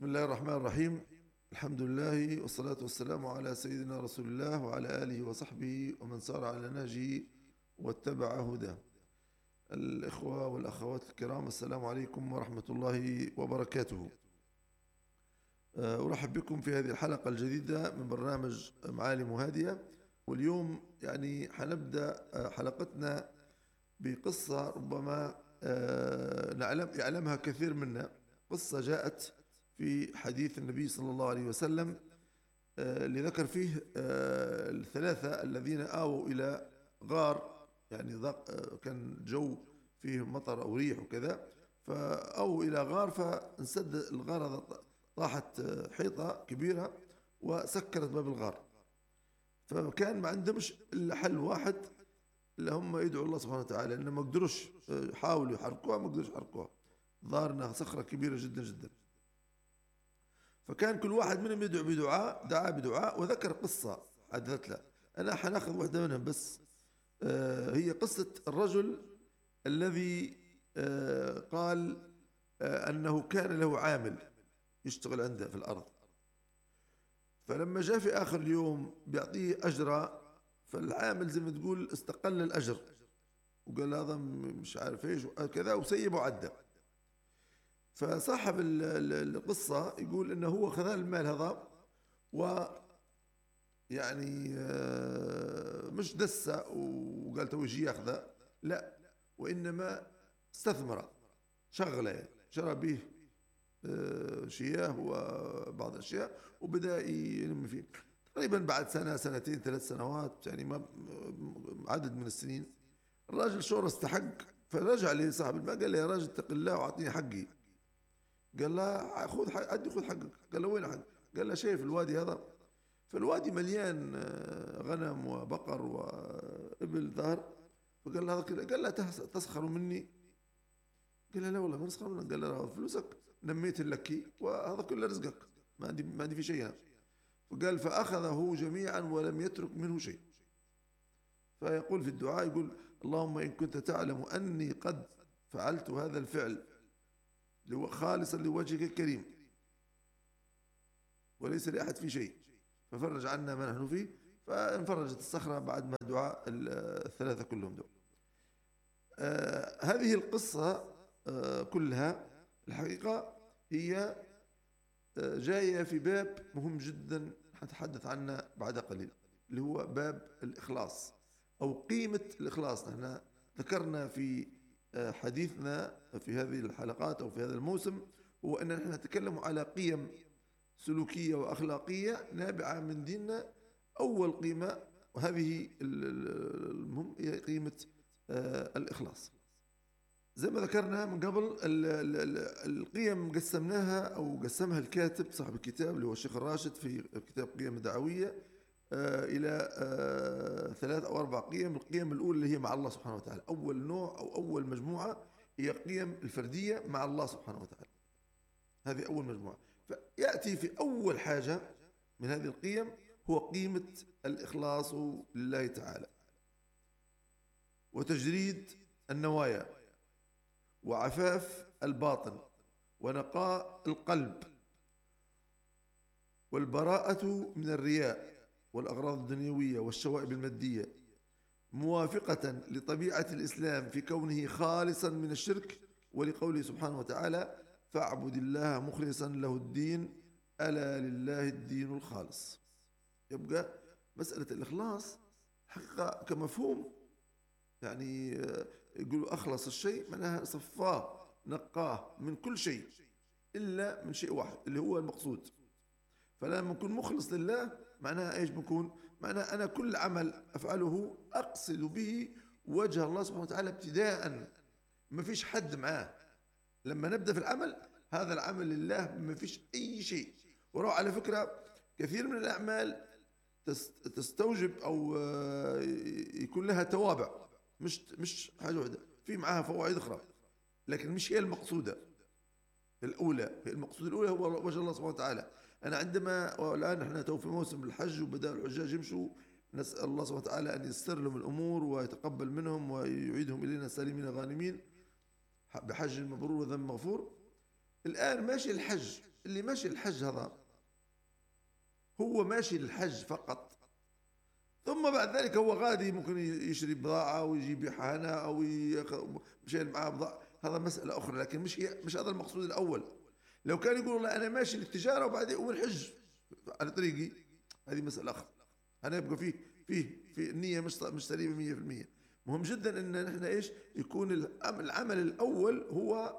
بسم الله الرحمن الرحيم. الحمد لله والصلاة والسلام على سيدنا رسول الله وعلى آله وصحبه ومن سار على نهجه واتبع هداه. الإخوة والأخوات الكرام، السلام عليكم ورحمة الله وبركاته. أرحب بكم في هذه الحلقة الجديدة من برنامج معالم هادية. واليوم حنبدأ حلقتنا بقصة ربما يعلمها كثير منا. قصة جاءت في حديث النبي صلى الله عليه وسلم، اللي ذكر فيه الثلاثة الذين آووا إلى غار، يعني كان جو فيه مطر أو ريح وكذا، فأووا إلى غار فانسد الغار هذا، طاحت حيطة كبيرة وسكرت باب الغار. فكان ما عندهمش إلا حل واحد، اللي هم يدعوا الله سبحانه وتعالى، لأنه ما قدروش، حاولوا يحركوها ما قدروش يحركوها، ظهرنا صخرة كبيرة جدا جدا. فكان كل واحد منهم يدعو بدعاء، دعا بدعاء وذكر قصة حدثت له. أنا حناخذ واحدة منهم بس. هي قصة الرجل الذي قال أنه كان له عامل يشتغل عنده في الأرض، فلما جاء في آخر اليوم بيعطيه أجرة، فالعامل زي ما تقول استقل الأجر وقال هذا مش عارف ايش كذا وسيبه وعدى. فصاحب القصة يقول انه هو خذ المال هذا، و يعني مش دسه وقال تو يجي ياخذه، لا، وانما استثمر، شغله، يعني شرى به شياه وبعض الاشياء وبدا ينمي فيه. تقريبا بعد سنة سنتين 3 سنوات، يعني ما عدد من السنين، الراجل شعور استحق، فرجع لصاحب المال قال له يا راجل اتق الله واعطيني حقي. قال له خذ حق، خذ حقك. قال له وين حق؟ قال له شايف الوادي هذا؟ فالوادي مليان غنم وبقر وإبل ظهر. فقال له هذا كله. قال له تسخر مني؟ قال له لا والله ما نسخر منك. قال له فلوسك نميت لك وهذا كله رزقك، ما عندي في شيء. فقال فأخذه جميعا ولم يترك منه شيء. فيقول في الدعاء، يقول اللهم إن كنت تعلم أني قد فعلت هذا الفعل خالصا لوجهك الكريم وليس لأحد في شيء، ففرج عنا ما نحن فيه. فانفرجت الصخرة بعد ما دعاء الثلاثة كلهم دول. هذه القصة كلها الحقيقة هي جاية في باب مهم جدا حنتحدث عنه بعد قليل، اللي هو باب الإخلاص أو قيمة الإخلاص. نحن ذكرنا في حديثنا في هذه الحلقات أو في هذا الموسم هو أننا نحن نتكلم على قيم سلوكية وأخلاقية نابعة من ديننا. أول قيمة، وهذه المهم، هي قيمة الإخلاص. زي ما ذكرنا من قبل، القيم قسمناها أو قسمها الكاتب صاحب الكتاب اللي هو الشيخ الراشد في كتاب قيم الدعوية إلى 3 أو 4 قيم. القيم الأولى اللي هي مع الله سبحانه وتعالى، أول نوع أو أول مجموعة هي قيم الفردية مع الله سبحانه وتعالى، هذه أول مجموعة. فيأتي في أول حاجة من هذه القيم هو قيمة الإخلاص لله تعالى، وتجريد النوايا، وعفاف الباطن، ونقاء القلب، والبراءة من الرياء والأغراض الدنيوية والشوائب المادية، موافقة لطبيعة الإسلام في كونه خالصا من الشرك، ولقوله سبحانه وتعالى فاعبد الله مخلصا له الدين ألا لله الدين الخالص. يبقى مسألة الإخلاص حقيقة كمفهوم، يعني يقولوا أخلص الشيء معناها صفاه نقاه من كل شيء إلا من شيء واحد اللي هو المقصود. فلما نكون مخلص لله معناها إيش بكون؟ معناها أنا كل عمل أفعله أقصد به وجه الله سبحانه وتعالى ابتداء، ما فيش حد معاه. لما نبدأ في العمل، هذا العمل لله ما فيش أي شيء وراء. على فكرة كثير من الأعمال تستوجب أو يكون لها توابع، مش حاجة واحدة، في معها فوائد أخرى، لكن مش هي المقصودة الأولى. المقصود الأولى هو وجه الله سبحانه وتعالى. أنا عندما، والآن نحن تو في موسم الحج وبدأ الحجاج يمشوا، نسأل الله سبحانه وتعالى أن ييسر لهم الأمور ويتقبل منهم ويعيدهم إلينا سالمين غانمين بحج مبرور وذنب مغفور. الآن ماشي الحج اللي ماشي الحج هذا هو ماشي للحج فقط، ثم بعد ذلك هو غادي ممكن يشري بضاعة ويجي يبيعها هنا أو مشي معاه بضاعة، هذا مسألة أخرى، لكن مش هذا المقصود الأول. لو كان يقول والله أنا ماشي للتجارة وبعدين والحج على طريقي، هذه مسألة أخرى. أنا يبقى في النية مش سليمة 100%. مهم جدا أن نحن إيش يكون العمل الأول هو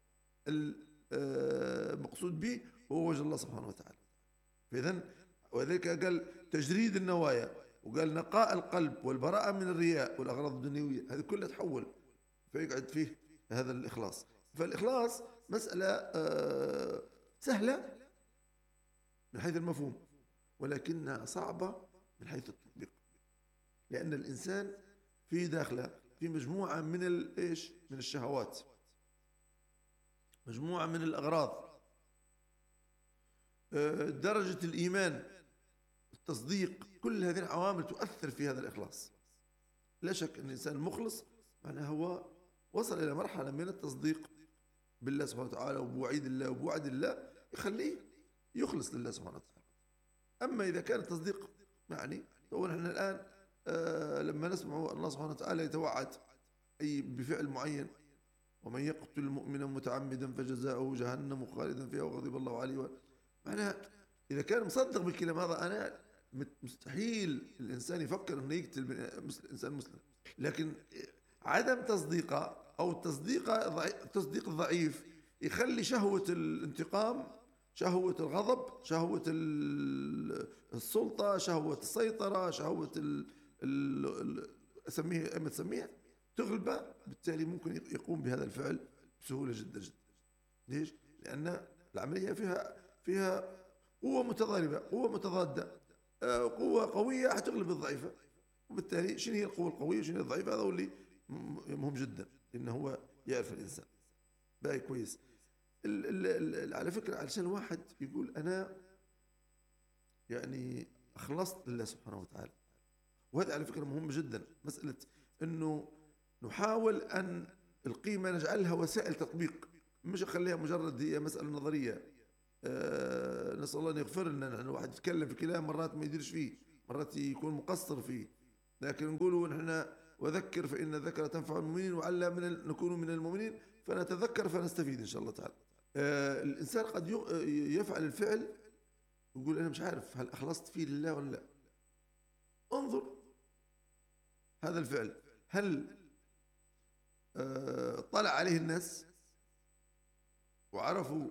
المقصود به هو وجه الله سبحانه وتعالى. فإذا وذلك قال تجريد النوايا، وقال نقاء القلب والبراءة من الرياء والأغراض الدنيوية، هذه كلها تحول فيقعد فيه هذا الإخلاص. فالإخلاص مسألة سهلة من حيث المفهوم، ولكنها صعبة من حيث التطبيق، لأن الإنسان في داخله في مجموعة من إيش؟ من الشهوات، مجموعة من الأغراض، درجة الإيمان، التصديق، كل هذه العوامل تؤثر في هذا الإخلاص. لا شك أن الإنسان المخلص معناه هو وصل إلى مرحلة من التصديق بالله سبحانه وتعالى وبوعيد الله وبوعد الله يخليه يخلص لله سبحانه وتعالى. أما إذا كان التصديق يعني فهو نحن الآن لما نسمع الله سبحانه وتعالى يتوعد أي بفعل معين، ومن يقتل مؤمنا متعمدا فجزاؤه جهنم خالدا فيها وغضب الله عليه، معناها إذا كان مصدق بالكلام هذا أنا مستحيل الإنسان يفكر أنه يقتل إنسان مسلم. لكن عدم تصديقه أو التصديق الضعيف يخلي شهوة الانتقام، شهوة الغضب، شهوة السلطة، شهوة السيطرة، شهوة أسميها أما تسميها تغلبه، بالتالي ممكن يقوم بهذا الفعل بسهولة جدا جدا. ليش؟ لأن العملية فيها قوة متضاربة، قوة متضادة، قوة قوية حتغلب الضعيفة، وبالتالي شنو هي القوة القوية وشنو هي الضعيفة، هذا هو اللي مهم جدا إنه هو يعرف الإنسان. باقي كويس. على فكرة علشان واحد يقول أنا يعني أخلصت لله سبحانه وتعالى، وهذا على فكرة مهم جدا، مسألة إنه نحاول أن القيمة نجعلها وسائل تطبيق، مش أخليها مجرد هي مسألة نظرية. نسأل الله أن يغفر لنا، نحن الواحد يتكلم في كلام مرات ما يديرش فيه، مرات يكون مقصر فيه، لكن نقولوا نحن وذكر فإن الذكر تنفع المؤمنين وعلى نكون من المؤمنين فنتذكر فنستفيد إن شاء الله تعالى. الإنسان قد يفعل الفعل ويقول أنا مش عارف هل أخلصت فيه لله ولا لا. انظر هذا الفعل هل طلع عليه الناس وعرفوا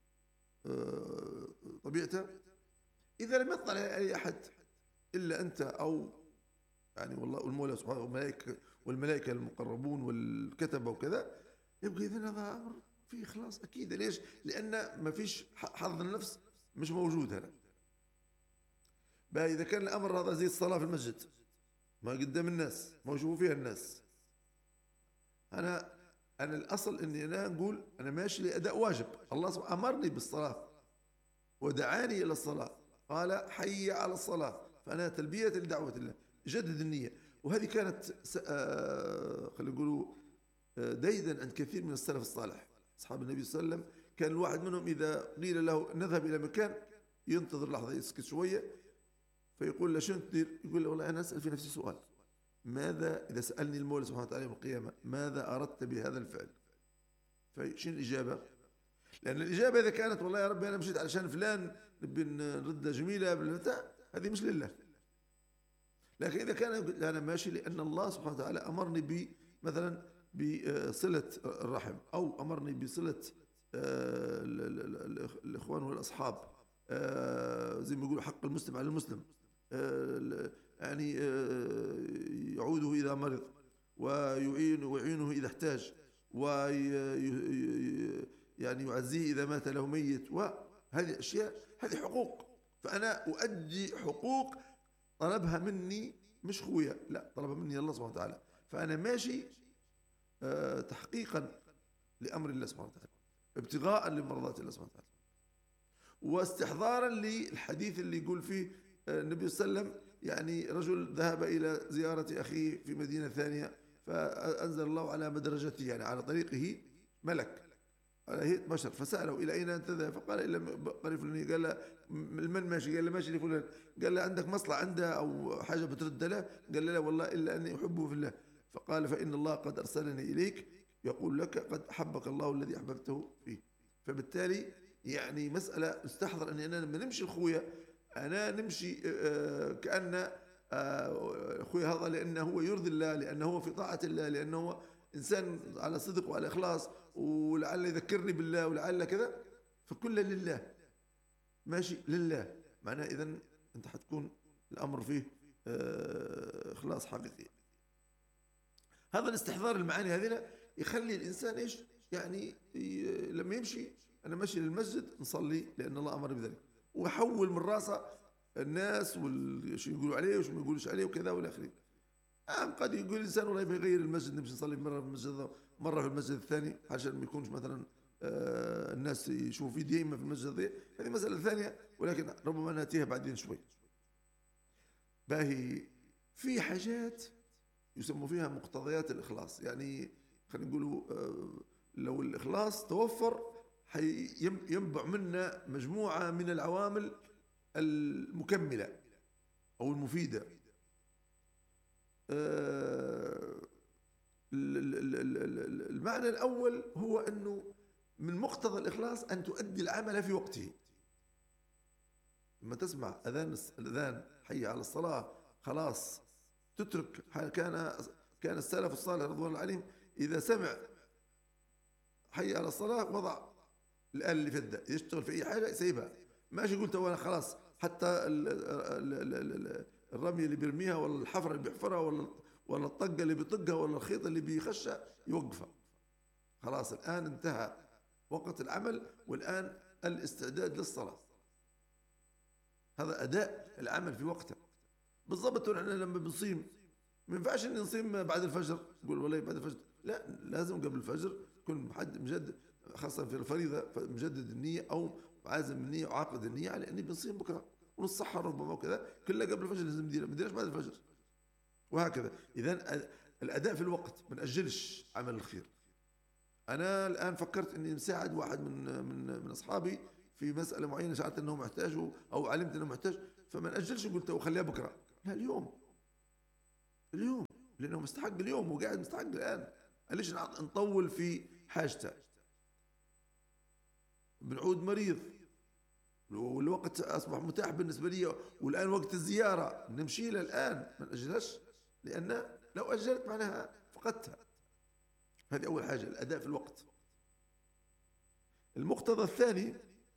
طبيعته؟ إذا لم يطلع عليه أحد إلا أنت أو يعني والله المولى سبحانه والملائكة المقربون والكتبة وكذا، يبقى إذن هذا أمر فيه إخلاص أكيد. ليش؟ لأن ما فيش حظ النفس مش موجود هنا. بقى إذا كان الأمر هذا زي الصلاة في المسجد ما قدام الناس ما يشوفوا فيها الناس، أنا الأصل إني أنا نقول أنا ماشي لأداء واجب، الله سبحانه أمرني بالصلاة ودعاني إلى الصلاة، قال حي على الصلاة، فأنا تلبية لدعوة الله، جدد النية. وهذه كانت خلينا نقولوا ديدا عند كثير من السلف الصالح أصحاب النبي صلى الله عليه وسلم. كان الواحد منهم إذا قيل له نذهب إلى مكان ينتظر لحظة يسكت شوية فيقول له شنو تدير؟ يقول له والله أنا أسأل في نفسي سؤال، ماذا إذا سألني المولى سبحانه وتعالى يوم القيامة ماذا أردت بهذا الفعل؟ فشنو الإجابة؟ لأن الإجابة إذا كانت والله يا ربي أنا مشيت علشان فلان نبي نردها جميلة بالبتاع، هذه مش لله. لكن إذا كان أنا ماشي لأن الله سبحانه وتعالى أمرني مثلا بصلة الرحم، أو أمرني بصلة الإخوان والأصحاب، زي ما يقولوا حق المسلم على المسلم، يعني يعوده إذا مرض ويعينه إذا احتاج، يعني يعزيه إذا مات له ميت، وهذه أشياء هذه حقوق، فأنا أؤدي حقوق طلبها مني مش خويا، لا طلبها مني الله سبحانه وتعالى، فأنا ماشي تحقيقا لأمر الله سبحانه وتعالى، ابتغاء لمرضات الله سبحانه وتعالى، واستحضارا للحديث اللي يقول فيه النبي صلى الله عليه وسلم يعني رجل ذهب إلى زيارة أخيه في مدينة ثانية فأنزل الله على مدرجته يعني على طريقه ملك على هيئة بشر، فسأله إلى أين أنت ذاهب؟ فقال إلى قرية فلانية. قال له من ماشي؟ قال له ماشي لفلان. قال له عندك مصلحة عنده أو حاجة بترد له؟ قال له لا والله إلا أني أحبه في الله. فقال فإن الله قد أرسلني إليك يقول لك قد أحبك الله الذي أحببته فيه. فبالتالي يعني مسألة استحضر أني أنا لما نمشي لخويا أنا نمشي كأن أخوي هذا لأنه هو يرضي الله، لأنه هو في طاعة الله، لأنه هو إنسان على صدق وعلى إخلاص، ولعل يذكرني بالله ولعل كذا، فكل لله ماشي لله. معناه إذن أنت حتكون الأمر فيه إخلاص حقيقي. هذا الاستحضار المعاني هذه يخلي الإنسان إيش يعني لما يمشي أنا ماشي للمسجد نصلي لأن الله أمر بذلك، ويحول من راسه الناس وشو يقولوا عليه وشو ما يقولوش عليه وكذا والى اخره. قد يقول الانسان والله يبغى يغير المسجد، نمشي نصلي مره في المسجد مره في المسجد الثاني عشان ما يكونش مثلا الناس يشوفوا فيه دائما في المسجد ذي، هذه مساله ثانيه ولكن ربما ناتيها بعدين شوي. باهي في حاجات يسموا فيها مقتضيات الاخلاص، يعني خلينا نقولوا لو الاخلاص توفر ينبع منا مجموعه من العوامل المكملة أو المفيدة. المعنى الأول هو أنه من مقتضى الإخلاص أن تؤدي العمل في وقته. لما تسمع الأذان حي على الصلاة خلاص تترك. كان السلف الصالح رضوان الله عليهم إذا سمع حي على الصلاة وضع الآلة اللي في يده يشتغل في أي حاجة يسيبها، ماشي يقول تو أنا خلاص حتى الرمية اللي بيرميها ولا الحفرة اللي بيحفرها ولا الطقة اللي بيطقها ولا الخيط اللي بيخشها يوقفها. خلاص الآن انتهى وقت العمل والآن الاستعداد للصلاة. هذا أداء العمل في وقته بالضبط. نحن لما بنصيم ما ينفعش إن نصيم بعد الفجر نقول والله بعد الفجر، لا لازم قبل الفجر يكون حد مجدد، خاصة في الفريضة مجدد النية أو عازم النية وعاقد النية على اني بنصيم بكره ونصحى ربما وكذا، كله قبل الفجر لازم نديرها، ما نديرهاش بعد الفجر وهكذا. اذا الاداء في الوقت، ما ناجلش عمل الخير. انا الان فكرت اني مساعد واحد من اصحابي في مساله معينه شعرت انه محتاج او علمت انه محتاج، فما ناجلش قلت خليها بكره، لا اليوم لانه مستحق اليوم وقاعد مستحق الان. ليش نطول في حاجته؟ بنعود مريض والوقت أصبح متاح بالنسبة لي والآن وقت الزيارة نمشي له الآن ما نأجلهاش، لأن لو أجلت معناها فقدتها. هذه أول حاجة الأداء في الوقت. المقتضى الثاني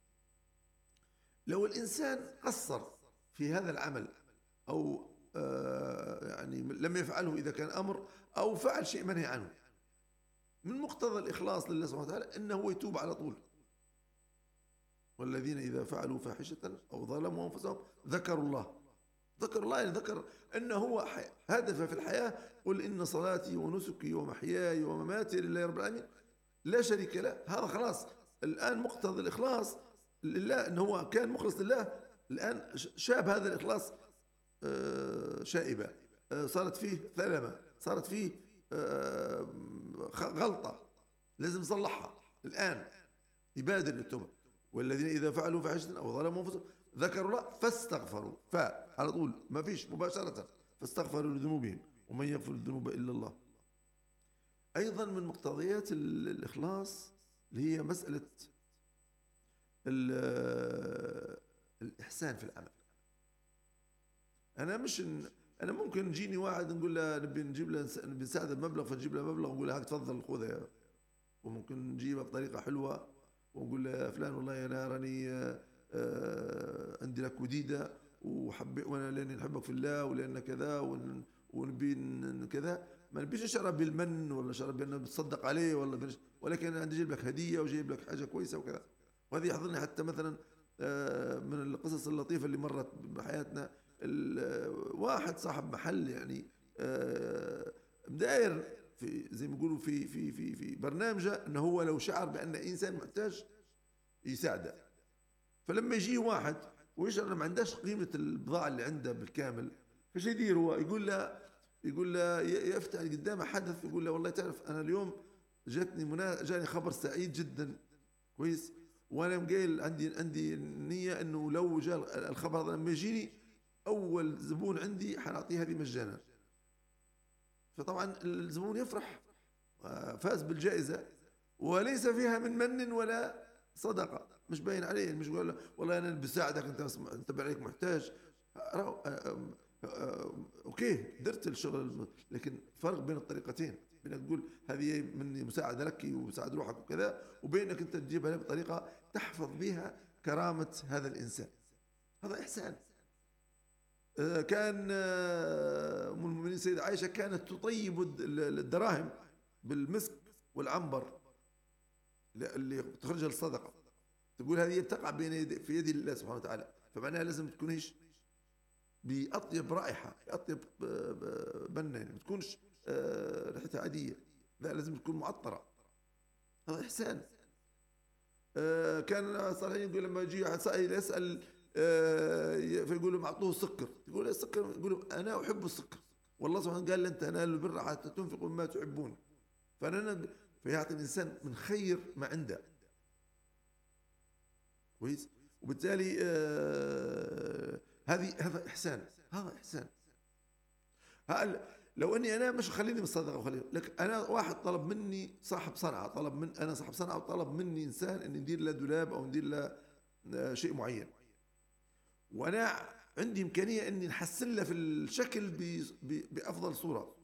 لو الإنسان قصر في هذا العمل أو يعني لم يفعله إذا كان أمر أو فعل شيء منهي عنه، من مقتضى الإخلاص لله سبحانه وتعالى أنه يتوب على طول. والذين إذا فعلوا فاحشة أو ظلموا أنفسهم ذكروا الله يعني ذكر أنه هو هدف في الحياة. قل إن صلاتي ونسكي ومحياي ومماتي لله رب العالمين لا شريك له. هذا خلاص الآن مقتضى الإخلاص لله، أنه هو كان مخلص لله، الآن شاب هذا الإخلاص شائبة، صارت فيه ثلمة، صارت فيه غلطة لازم يصلحها الآن، يبادر للتوبة. والذين إذا فعلوا فاحشة أو ظلموا أنفسهم ذكروا الله فاستغفروا، على طول ما فيش مباشرة، فاستغفروا لذنوبهم ومن يغفر الذنوب إلا الله. أيضا من مقتضيات الإخلاص اللي هي مسألة الإحسان في العمل. أنا ممكن يجيني واحد نقول له نبي نجيب له نبي نساعده بمبلغ، فنجيب له مبلغ ونقول له هاك تفضل خذها، وممكن نجيبها بطريقة حلوة ونقول له يا فلان والله أنا راني عندي لك وديدة وأنا لأني نحبك في الله ولأن كذا ونبي كذا، ما نبيش نشرب بالمن ولا نشرب بأنه بتصدق عليه ولكن أنا عندي أجيب لك هدية وجايب لك حاجة كويسة وكذا. وهذه يحضرني حتى مثلا من القصص اللطيفة اللي مرت بحياتنا. واحد صاحب محل يعني مداير في زي ما يقولوا في برنامجه انه هو لو شعر بان انسان محتاج يساعده، فلما يجي واحد ويشعر انه ما عندهش قيمه البضاعه اللي عنده بالكامل، فايش يدير هو؟ يقول له يفتح قدامه حدث، يقول له والله تعرف انا اليوم جاني خبر سعيد جدا كويس. وانا مقايل عندي نيه انه لو جاء الخبر هذا لما يجيني اول زبون عندي حنعطيه هذه مجانا. فطبعا الزبون يفرح، فاز بالجائزه وليس فيها من ولا صدقه، مش باين عليه، مش يقول له والله انا بساعدك انت عليك محتاج. اوكي درت الشغل، لكن فرق بين الطريقتين، بينك تقول هذه مني مساعده لك ومساعد روحك وكذا، وبينك انت تجيبها بطريقه تحفظ بها كرامه هذا الانسان. هذا احسان. كان ام المؤمنين السيده عائشه كانت تطيب الدراهم بالمسك والعنبر اللي تخرجها للصدقه، تقول هذه تقع في يد الله سبحانه وتعالى، فمعناها لازم تكون ايش؟ بأطيب رائحة، بأطيب بنة، يعني ما تكونش ريحتها عادية، لا لازم تكون معطرة. هذا إحسان. كان صالحين يقول لما يجي واحد سائل يسأل فيقول لهم أعطوه سكر، يقول السكر، يقول أنا أحب السكر، والله سبحانه قال لن تنالوا البر حتى تنفقوا مما تحبون. فيعطي الإنسان من خير ما عنده. كويس. وبالتالي هذا إحسان، هذا إحسان. لو أني أنا مش خليني بالصدقة وخليني، لكن أنا واحد طلب مني صاحب صنعة، أنا صاحب صنعة وطلب مني إنسان أني ندير له دولاب أو ندير له شيء معين، وأنا عندي إمكانية أني نحسن له في الشكل بأفضل صورة،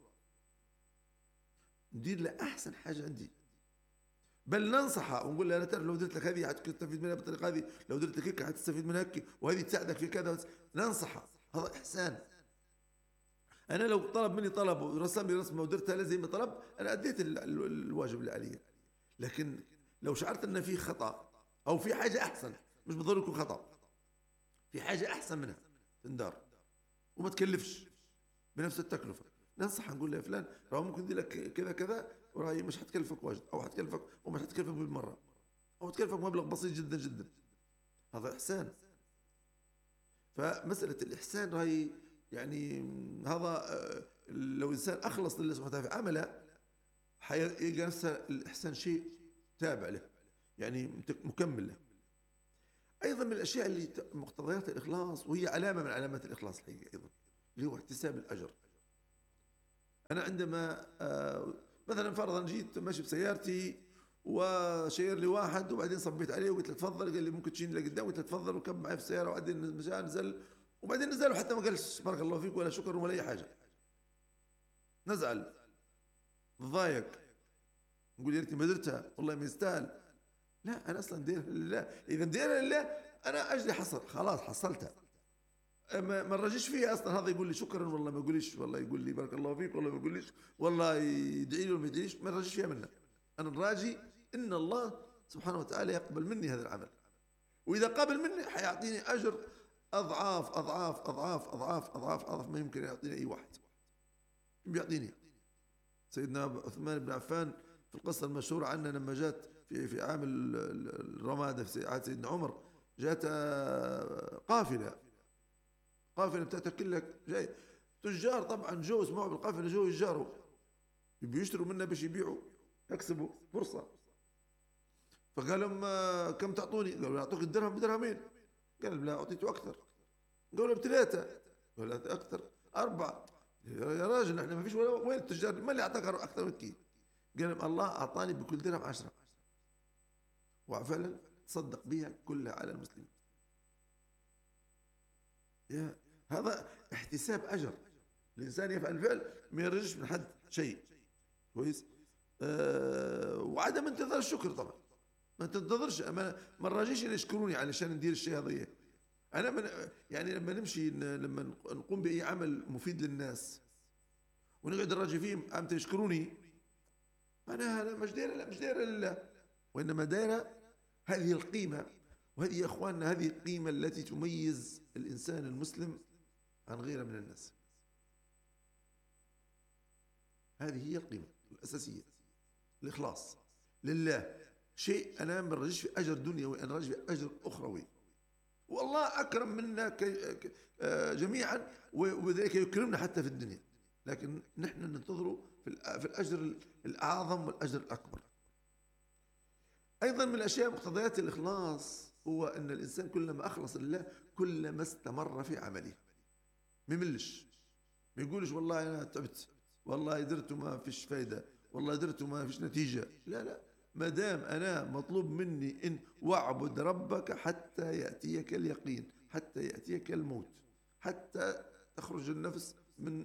ندير له أحسن حاجة عندي، بل ننصحه ونقول له لا تعرف لو درت لك هذه حتستفيد منها بالطريقه هذه، لو درت لك هيك حتستفيد من هيك، وهذه تساعدك في كذا. ننصحه، هذا احسان. انا لو طلب مني طلب ورسم لي رسمه ودرتها له زي ما طلب، انا اديت الواجب اللي علي. لكن لو شعرت ان في خطا او في حاجه احسن، مش بالضروره يكون خطا، في حاجه احسن منها تندار وما تكلفش بنفس التكلفه، ننصح نقول له يا فلان راه ممكن ندير لك كذا كذا، وراهي مش حتكلفك واجد، او حتكلفك ومش حتكلفك بالمره، او تكلفك مبلغ بسيط جدا جدا. هذا احسان. فمساله الاحسان راهي يعني هذا لو انسان اخلص لله سبحانه وتعالى في عمله حيلقى نفسه الاحسان شيء تابع له، يعني مكمل له. ايضا من الاشياء اللي مقتضيات الاخلاص، وهي علامه من علامات الاخلاص الحقيقه ايضا، اللي هو احتساب الاجر. أنا عندما مثلا فرضا جيت ماشي بسيارتي وشير لي واحد وبعدين صبيت عليه وقلت له تفضل، قال لي ممكن تجيني لقدام، قلت له تفضل وركب معي في السيارة، وبعدين نزل، وبعدين نزل وحتى ما قالش بارك الله فيك ولا شكرا ولا أي حاجة، نزعل نضايق نقول يا ريتني ما درتها والله ما يستاهل. لا أنا أصلا ديرها لله، إذا ديرها لله أنا أجري حصل، خلاص حصلتها، ما نراجعش فيها اصلا. هذا يقول لي شكرا والله ما يقوليش، والله يقول لي بارك الله فيك والله ما يقوليش، والله يدعي لي ولا ما يدعيش، ما نراجعش فيها منه. انا نراجي ان الله سبحانه وتعالى يقبل مني هذا العمل، واذا قبل مني حيعطيني اجر اضعاف اضعاف اضعاف اضعاف اضعاف اضعاف ما يمكن يعطيني اي واحد بيعطيني. سيدنا عثمان بن عفان في القصه المشهوره عنه لما جات في عام الرماده في عهد سيدنا عمر، جات قافله بتاعتها كلها جاي تجار، طبعا جو اسمعوا بالقافله، جو يجاروا بيشتروا منها باش يبيعوا يكسبوا فرصه. فقال لهم كم تعطوني؟ قالوا اعطوك الدرهم بدرهمين. قال لا اعطيته اكثر. قالوا بثلاثه. قال اكثر 4. يا راجل احنا ما فيش وين التجار، ما اللي اعطاك اكثر من كذا؟ قال لهم الله اعطاني بكل درهم 10، وفعلا تصدق بها كلها على المسلمين. هذا احتساب اجر، الانسان يفعل الفعل ما يرجش من حد شيء. كويس. وعدم انتظار الشكر طبعا، ما تنتظرش، ما نراجيش اللي يشكروني علشان ندير الشيء هذا. انا يعني لما نمشي لما نقوم باي عمل مفيد للناس ونقعد نراجي فيهم امتى يشكروني، انا مش دايره لله، وانما دايره هذه القيمه. وهذه يا اخواننا هذه القيمه التي تميز الانسان المسلم عن غيره من الناس. هذه هي القيمه الاساسيه، الاخلاص لله. شيء انا ما نرجيش في اجر دنيوي، انا راجع في اجر اخروي، والله اكرم منا جميعا، وبذلك يكرمنا حتى في الدنيا، لكن نحن ننتظره في الاجر الاعظم والاجر الاكبر. أيضا من الأشياء مقتضيات الإخلاص هو أن الإنسان كلما أخلص لله كلما استمر في عمله، ما يملش، ما يقولش والله أنا تعبت، والله درت وما فيش فايدة، والله درت وما فيش نتيجة. لا لا، ما دام أنا مطلوب مني إن واعبد ربك حتى يأتيك اليقين، حتى يأتيك الموت، حتى تخرج النفس من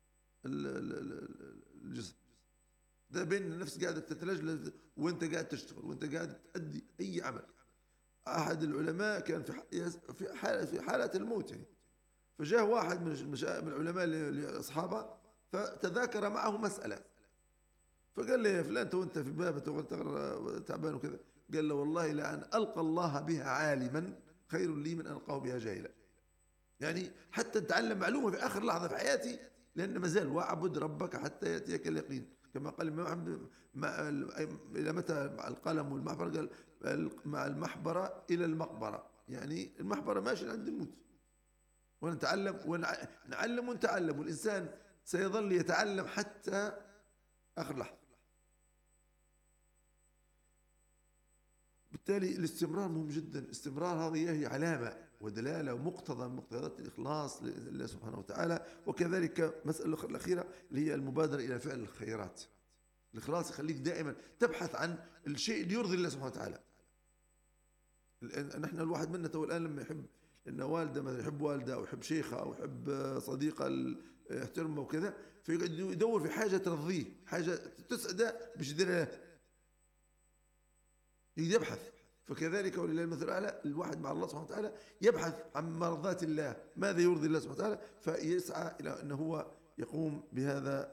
الجسم. ده بين النفس قاعدة تتلجلج وانت قاعد تشتغل وانت قاعد تأدي أي عمل. أحد العلماء كان في حالة الموت يعني، فجاء واحد من العلماء لأصحابه فتذاكر معه مسألة، فقال لي يا فلان تو أنت في بابة تعبان وكذا، قال له والله لأن ألقى الله بها عالما خير لي من أن ألقاه بها جاهلا. يعني حتى نتعلم معلومة في آخر لحظة في حياتي، لأن ما زال واعبد ربك حتى يأتيك اليقين، كما قال الإمام أحمد إلى متى القلم والمحبرة؟ قال مع المحبرة إلى المقبرة، يعني المحبرة ماشي عند الموت، ونتعلم ونعلم ونتعلم، والإنسان سيظل يتعلم حتى آخر لحظة. بالتالي الاستمرار مهم جدا، الاستمرار هذه هي علامة ودلالة ومقتضى من مقتضيات الإخلاص لله سبحانه وتعالى. وكذلك مسألة الأخيرة اللي هي المبادرة إلى فعل الخيرات. الإخلاص يخليك دائما تبحث عن الشيء اللي يرضي الله سبحانه وتعالى. نحن الواحد منا تو الآن لما يحب إن والده مثلا يحب والده أو يحب شيخه أو يحب صديقه يحترمه وكذا، فيقعد يدور في حاجة ترضيه، حاجة تسعده باش يديرها، يبحث. فكذلك ولله المثل الأعلى، الواحد مع الله سبحانه وتعالى يبحث عن مرضات الله، ماذا يرضي الله سبحانه وتعالى، فيسعى إلى أنه هو يقوم بهذا